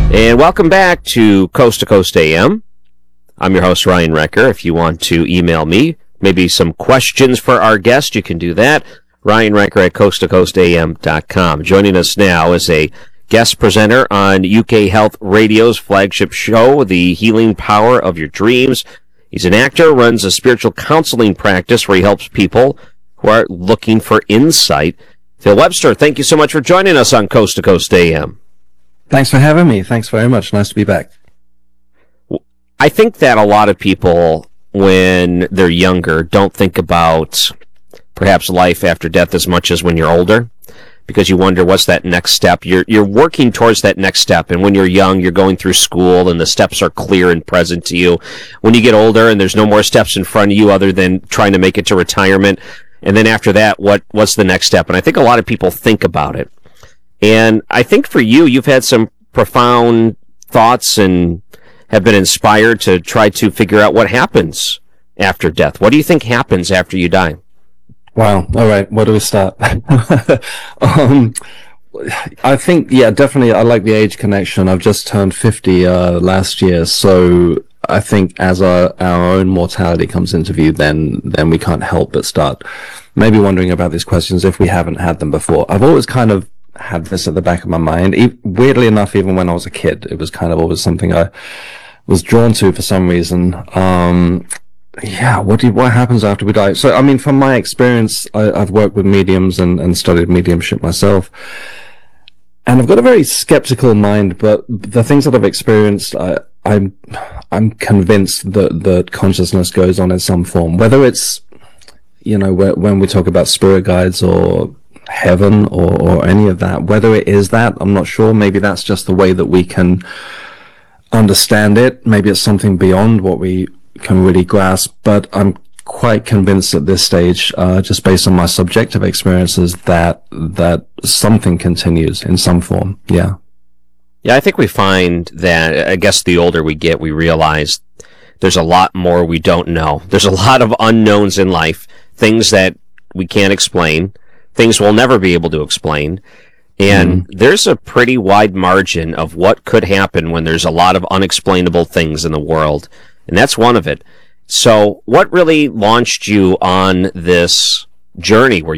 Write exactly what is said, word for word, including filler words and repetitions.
And welcome back to Coast to Coast A M. I'm your host, Ryan Recker. If you want to email me, maybe some questions for our guest, you can do that. Ryan Recker at coast to coast a m dot com. Joining us now is a guest presenter on U K Health Radio's flagship show, The Healing Power of Your Dreams. He's an actor, runs a spiritual counseling practice where he helps people who are looking for insight. Phil Webster, thank you so much for joining us on Coast to Coast A M. Thanks for having me. Thanks very much. Nice to be back. I think that a lot of people, when they're younger, don't think about perhaps life after death as much as when you're older, because you wonder what's that next step. You're you're working towards that next step, and when you're young, you're going through school, and the steps are clear and present to you. When you get older, and there's no more steps in front of you other than trying to make it to retirement, and then after that, what what's the next step? And I think a lot of people think about it. And I think for you, you've had some profound thoughts and have been inspired to try to figure out what happens after death. What do you think happens after you die? Wow. All right. Where do we start? um, I think, yeah, definitely. I like the age connection. I've just turned fifty uh, last year. So I think as our, our own mortality comes into view, then, then we can't help but start maybe wondering about these questions if we haven't had them before. I've always kind of had this at the back of my mind. E- weirdly enough, even when I was a kid, it was kind of always something I was drawn to for some reason. Um, yeah, what do you, what happens after we die? So, I mean, from my experience, I, I've worked with mediums and, and studied mediumship myself. And I've got a very skeptical mind, but the things that I've experienced, I, I'm, I'm convinced that, that consciousness goes on in some form, whether it's, you know, when we talk about spirit guides or heaven or, or any of that, whether it is that, I'm not sure. Maybe that's just the way that we can understand it. Maybe it's something beyond what we can really grasp, but I'm quite convinced at this stage, uh, just based on my subjective experiences, that, that something continues in some form. Yeah. Yeah, I think we find that, I guess the older we get, we realize there's a lot more we don't know. There's a lot of unknowns in life, things that we can't explain, things we'll never be able to explain. And mm-hmm. there's a pretty wide margin of what could happen when there's a lot of unexplainable things in the world. And that's one of it. So what really launched you on this journey where